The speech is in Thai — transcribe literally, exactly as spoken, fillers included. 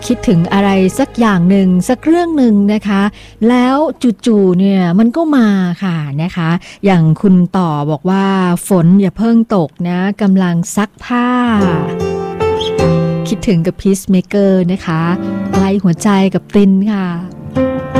คิดถึงอะไรสักอย่างหนึ่งสักเรื่องหนึ่งนะคะแล้วจู่ๆเนี่ยมันก็มาค่ะนะคะอย่างคุณต่อบอกว่าฝนอย่าเพิ่งตกนะกำลังซักผ้าคิดถึงกับ Peacemaker นะคะไกลหัวใจกับปรินค่ะ